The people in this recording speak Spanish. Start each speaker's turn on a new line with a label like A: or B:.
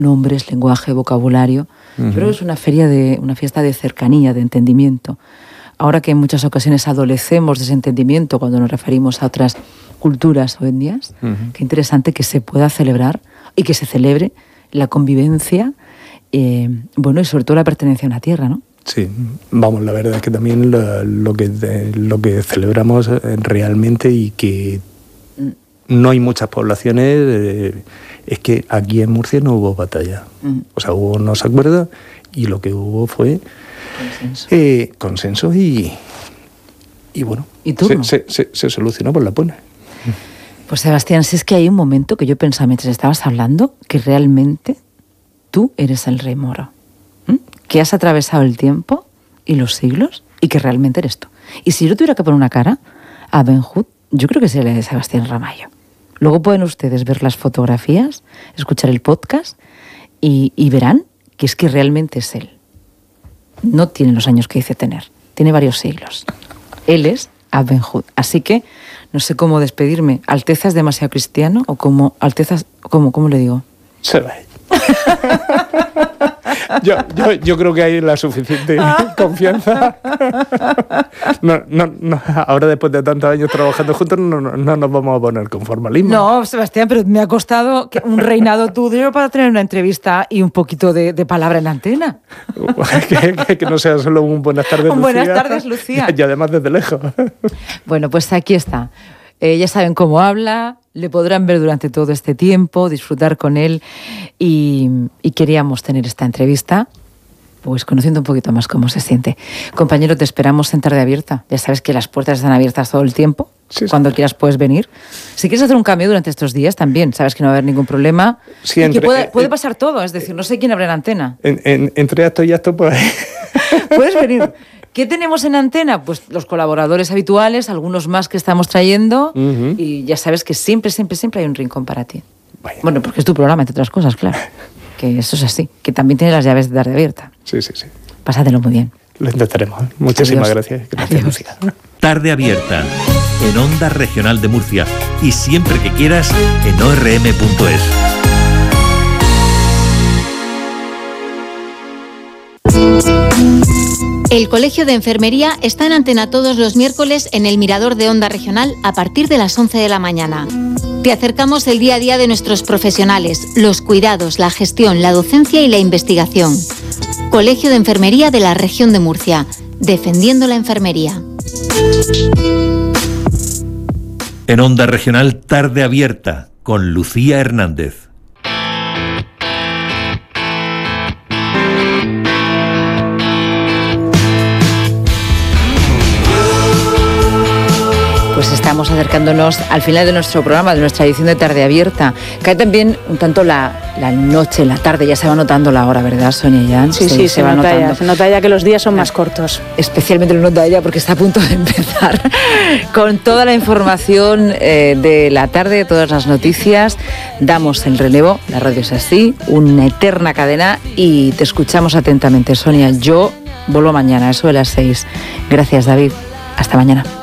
A: nombres, lenguaje, vocabulario. Yo creo que es una fiesta de cercanía, de entendimiento. Ahora que en muchas ocasiones adolecemos de ese entendimiento cuando nos referimos a otras culturas o etnias, qué interesante que se pueda celebrar y que se celebre la convivencia, y sobre todo la pertenencia a una tierra, ¿no?
B: Sí, vamos, la verdad es que también lo que celebramos realmente, y que no hay muchas poblaciones, es que aquí en Murcia no hubo batalla. O sea, hubo unos acuerdos y lo que hubo fue consenso y bueno,
A: ¿Y turno?
B: Se solucionó por la buena.
A: Pues Sebastián, si es que hay un momento que yo pensaba mientras estabas hablando que realmente tú eres el rey moro, que has atravesado el tiempo y los siglos y que realmente eres tú. Y si yo tuviera que poner una cara a Ben Hur, yo creo que sería la de Sebastián Ramallo. Luego pueden ustedes ver las fotografías, escuchar el podcast y verán que es que realmente es él. No tiene los años que dice tener, tiene varios siglos. Él es Ben Hur. Así que no sé cómo despedirme. ¿Alteza es demasiado cristiano o como Alteza, cómo le digo?
B: Se va. Yo creo que hay la suficiente confianza. No, ahora después de tantos años trabajando juntos no nos vamos a poner con formalismo.
A: No, Sebastián, pero me ha costado un reinado tuyo para tener una entrevista y un poquito de palabra en antena.
B: que no sea solo un buenas tardes, Lucía.
A: Un buenas tardes, Lucía.
B: Y además desde lejos.
A: Bueno, pues aquí está. Ya saben cómo habla, le podrán ver durante todo este tiempo, disfrutar con él y queríamos tener esta entrevista, pues conociendo un poquito más cómo se siente. Compañero, te esperamos en Tarde Abierta. Ya sabes que las puertas están abiertas todo el tiempo. Sí. Cuando quieras puedes venir. Si quieres hacer un cambio durante estos días también, sabes que no va a haber ningún problema. Sí, y que puede pasar todo, es decir, no sé quién abre la antena.
B: Entre acto y acto, pues...
A: Puedes venir. ¿Qué tenemos en antena? Pues los colaboradores habituales, algunos más que estamos trayendo, y ya sabes que siempre hay un rincón para ti. Bueno, porque es tu programa, entre otras cosas, claro. Que eso es así, que también tiene las llaves de Tarde Abierta.
B: Sí.
A: Pásatelo muy bien.
B: Lo intentaremos. Muchísimas gracias.
A: Adiós.
C: Tarde Abierta, en Onda Regional de Murcia, y siempre que quieras en orm.es.
D: El Colegio de Enfermería está en antena todos los miércoles en el Mirador de Onda Regional a partir de las 11 de la mañana. Te acercamos el día a día de nuestros profesionales, los cuidados, la gestión, la docencia y la investigación. Colegio de Enfermería de la Región de Murcia, defendiendo la enfermería.
C: En Onda Regional, Tarde Abierta, con Lucía Hernández.
A: Pues estamos acercándonos al final de nuestro programa, de nuestra edición de Tarde Abierta. Cae también un tanto la noche, la tarde, ya se va notando la hora, ¿verdad, Sonia Jan?
E: Sí, se va notando. Ya, se nota ya que los días son más cortos.
A: Especialmente lo nota ella porque está a punto de empezar con toda la información de la tarde, todas las noticias. Damos el relevo, la radio es así, una eterna cadena, y te escuchamos atentamente, Sonia. Yo vuelvo mañana, eso de las 6. Gracias, David. Hasta mañana.